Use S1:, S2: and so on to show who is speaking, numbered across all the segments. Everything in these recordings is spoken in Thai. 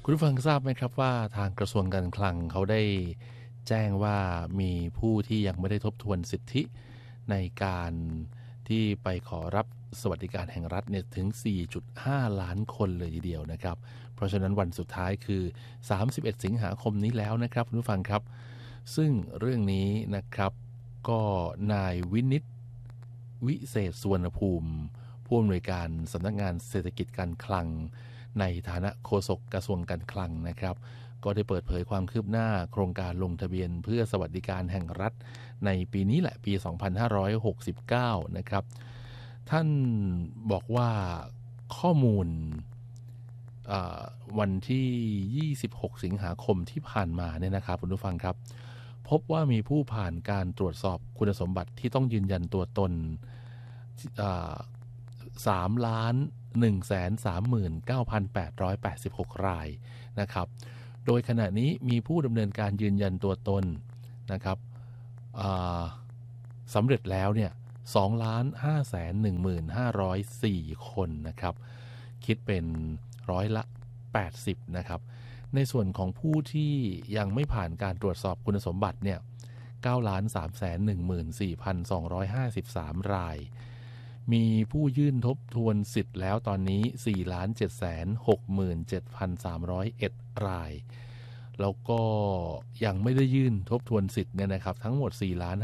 S1: คุณผู้ฟังทราบไหมครับว่าทางกระทรวงการคลังเขาได้แจ้งว่ามีผู้ที่ยังไม่ได้ทบทวนสิทธิในการที่ไปขอรับสวัสดิการแห่งรัฐเนี่ยถึง 4.5 ล้านคนเลยทีเดียวนะครับเพราะฉะนั้นวันสุดท้ายคือ 31 สิงหาคมนี้แล้วนะครับคุณผู้ฟังครับซึ่งเรื่องนี้นะครับก็นายวินิตวิเศษสุวรรณภูมิผู้อำนวยการสำนักงานเศรษฐกิจการคลังในฐานะโฆษกกระทรวงการคลังนะครับก็ได้เปิดเผยความคืบหน้าโครงการลงทะเบียนเพื่อสวัสดิการแห่งรัฐในปีนี้แหละปี 2569 นะครับท่านบอกว่าข้อมูลวันที่ 26 สิงหาคมที่ผ่านมาเนี่ยนะครับคุณผู้ฟังครับพบว่ามีผู้ผ่านการตรวจสอบคุณสมบัติที่ต้องยืนยันตัวตน3 ล้าน 139,886 รายนะครับโดยขณะนี้มีผู้ดำเนินการยืนยันตัวตนนะครับสำเร็จแล้วเนี่ย2,515,504 คนนะครับคิดเป็นร้อยละ 80 นะครับในส่วนของผู้ที่ยังไม่ผ่านการตรวจสอบคุณสมบัติเนี่ย9,314,253 รายมีผู้ยื่นทบทวนสิทธิ์แล้วตอนนี้ 4,767,301 รายแล้วก็ยังไม่ได้ยื่นทบทวนสิทธิ์เนี่ยนะครับทั้งหมด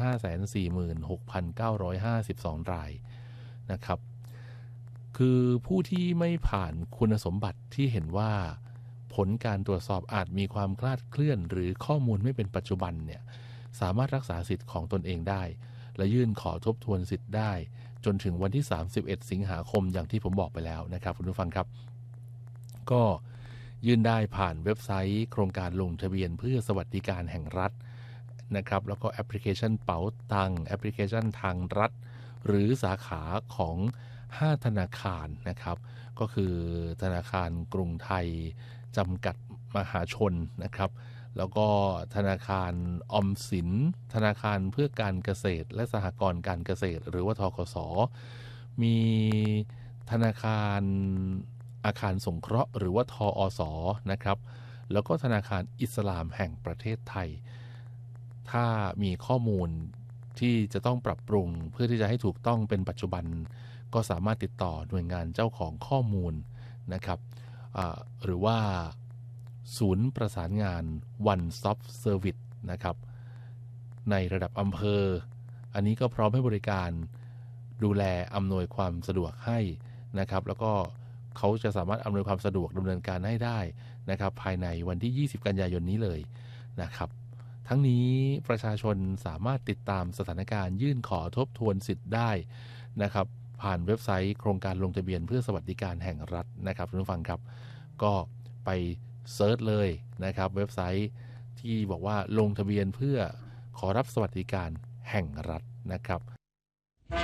S1: 4,546,952 รายนะครับคือผู้ที่ไม่ผ่านคุณสมบัติที่เห็นว่าผลการตรวจสอบอาจมีความคลาดเคลื่อนหรือข้อมูลไม่เป็นปัจจุบันเนี่ยสามารถรักษาสิทธิ์ของตนเองได้และยื่นขอทบทวนสิทธิ์ได้จนถึงวันที่ 31 สิงหาคมอย่างที่ผมบอกไปแล้วนะครับคุณผู้ฟังครับก็ยื่นได้ผ่านเว็บไซต์โครงการลงทะเบียนเพื่อสวัสดิการแห่งรัฐนะครับแล้วก็แอปพลิเคชันเป๋าตังแอปพลิเคชันทางรัฐหรือสาขาของ5ธนาคารนะครับก็คือธนาคารกรุงไทยจำกัดมหาชนนะครับแล้วก็ธนาคารออมสินธนาคารเพื่อการเกษตรและสหกรณ์การเกษตรหรือว่าธกส.มีธนาคารอาคารสงเคราะห์หรือว่าทอส.นะครับแล้วก็ธนาคารอิสลามแห่งประเทศไทยถ้ามีข้อมูลที่จะต้องปรับปรุงเพื่อที่จะให้ถูกต้องเป็นปัจจุบันก็สามารถติดต่อหน่วยงานเจ้าของข้อมูลนะครับหรือว่าศูนย์ประสานงาน One Stop Service นะครับในระดับอำเภออันนี้ก็พร้อมให้บริการดูแลอำนวยความสะดวกให้นะครับแล้วก็เขาจะสามารถอำนวยความสะดวกดำเนินการให้ได้นะครับภายในวันที่ 20 กันยายนนี้เลยนะครับทั้งนี้ประชาชนสามารถติดตามสถานการณ์ยื่นขอทบทวนสิทธิ์ได้นะครับผ่านเว็บไซต์โครงการลงทะเบียนเพื่อสวัสดิการแห่งรัฐนะครับทุกท่านฟังครับก็ไปเซิร์ชเลยนะครับเว็บไซต์ที่บอกว่าลงทะเบียนเพื่อขอรับสวัสดิการแห่งรัฐนะครับ